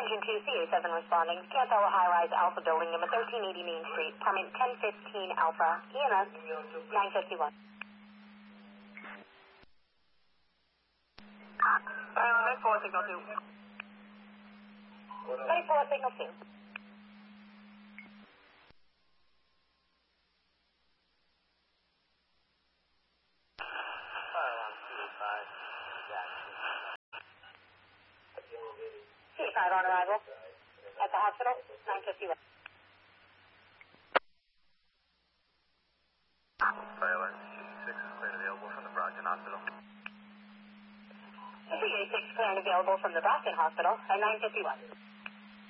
Engine 2, CA7 responding. Scan Tower High Rise Alpha Building, number 1380 Main Street. Apartment 1015 Alpha. EMS 951. 94 signal 2. 94 signal 2. C5 on arrival at the hospital, 951. Tyler, CA6 is clear and available from the Brockton Hospital. CA6 clear and available from the Brockton Hospital at 951.